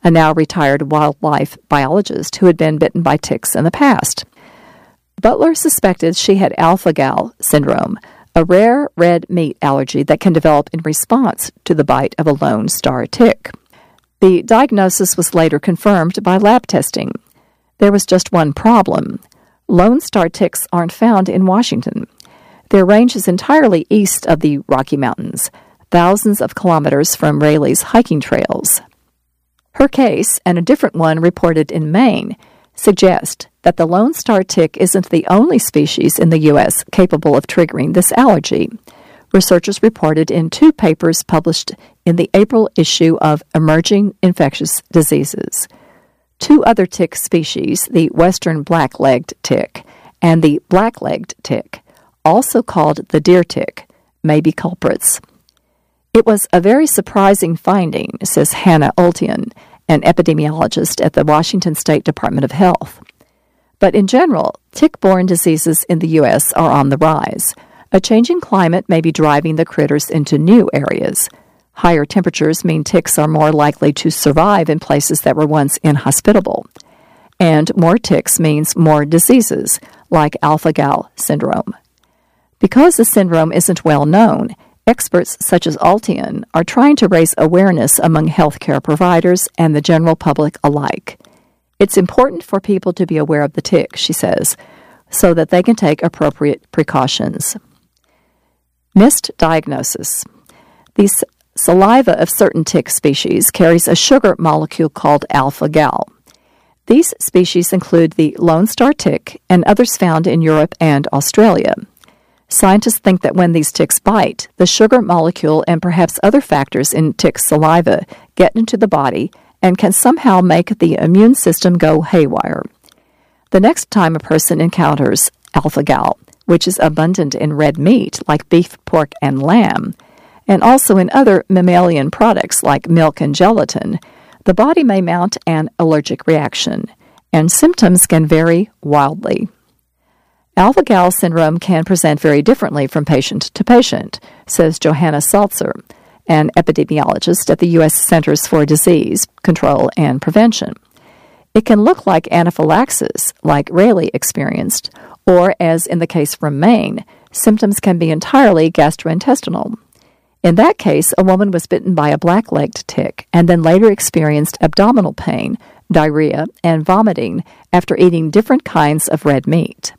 a now retired wildlife biologist who had been bitten by ticks in the past. Butler suspected she had alpha-gal syndrome, a rare red meat allergy that can develop in response to the bite of a lone star tick. The diagnosis was later confirmed by lab testing. There was just one problem. Lone star ticks aren't found in Washington. Their range is entirely east of the Rocky Mountains, thousands of kilometers from Rayleigh's hiking trails. Her case, and a different one reported in Maine, suggest that the lone star tick isn't the only species in the U.S. capable of triggering this allergy. Researchers reported in 2 papers published in the April issue of Emerging Infectious Diseases. 2 other tick species, the western black-legged tick and the black-legged tick, also called the deer tick, may be culprits. It was a very surprising finding, says Hannah Oltian, an epidemiologist at the Washington State Department of Health. But in general, tick-borne diseases in the U.S. are on the rise. A changing climate may be driving the critters into new areas. Higher temperatures mean ticks are more likely to survive in places that were once inhospitable. And more ticks means more diseases, like alpha-gal syndrome. Because the syndrome isn't well known, experts such as Oltian are trying to raise awareness among healthcare providers and the general public alike. It's important for people to be aware of the tick, she says, so that they can take appropriate precautions. Missed diagnosis. The saliva of certain tick species carries a sugar molecule called alpha-gal. These species include the lone star tick and others found in Europe and Australia. Scientists think that when these ticks bite, the sugar molecule and perhaps other factors in tick saliva get into the body and can somehow make the immune system go haywire. The next time a person encounters alpha-gal, which is abundant in red meat like beef, pork, and lamb, and also in other mammalian products like milk and gelatin, the body may mount an allergic reaction, and symptoms can vary wildly. Alpha-gal syndrome can present very differently from patient to patient, says Johanna Salzer, an epidemiologist at the U.S. Centers for Disease Control and Prevention. It can look like anaphylaxis, like Rayleigh experienced, or, as in the case from Maine, symptoms can be entirely gastrointestinal. In that case, a woman was bitten by a black-legged tick and then later experienced abdominal pain, diarrhea, and vomiting after eating different kinds of red meat.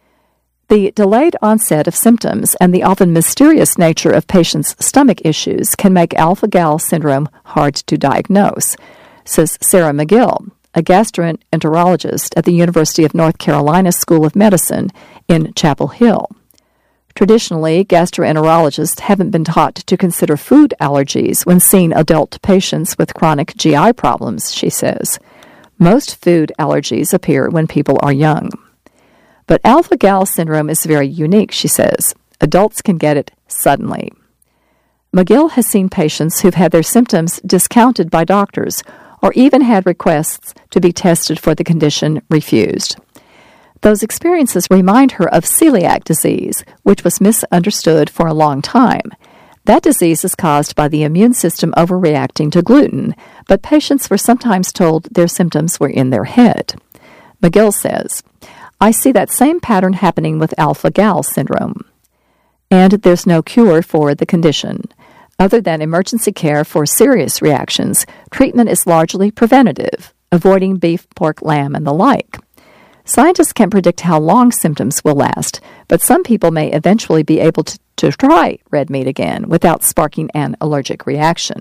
The delayed onset of symptoms and the often mysterious nature of patients' stomach issues can make alpha-gal syndrome hard to diagnose, says Sarah McGill, a gastroenterologist at the University of North Carolina School of Medicine in Chapel Hill. Traditionally, gastroenterologists haven't been taught to consider food allergies when seeing adult patients with chronic GI problems, she says. Most food allergies appear when people are young. But alpha-gal syndrome is very unique, she says. Adults can get it suddenly. McGill has seen patients who've had their symptoms discounted by doctors or even had requests to be tested for the condition refused. Those experiences remind her of celiac disease, which was misunderstood for a long time. That disease is caused by the immune system overreacting to gluten, but patients were sometimes told their symptoms were in their head. McGill says, I see that same pattern happening with alpha-gal syndrome. And there's no cure for the condition. Other than emergency care for serious reactions, treatment is largely preventative, avoiding beef, pork, lamb, and the like. Scientists can't predict how long symptoms will last, but some people may eventually be able to try red meat again without sparking an allergic reaction.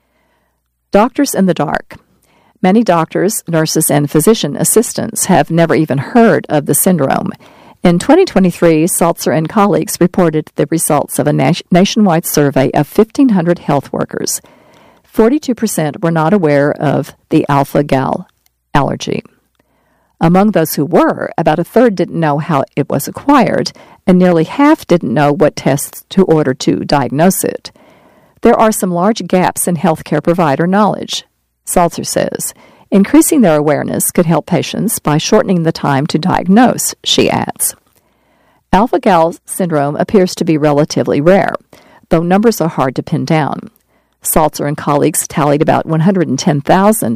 Doctors in the dark. Many doctors, nurses, and physician assistants have never even heard of the syndrome. In 2023, Salzer and colleagues reported the results of a nationwide survey of 1,500 health workers. 42% were not aware of the alpha-gal allergy. Among those who were, about a third didn't know how it was acquired, and nearly half didn't know what tests to order to diagnose it. There are some large gaps in healthcare provider knowledge, Salzer says. Increasing their awareness could help patients by shortening the time to diagnose, she adds. Alpha-gal syndrome appears to be relatively rare, though numbers are hard to pin down. Salzer and colleagues tallied about 110,000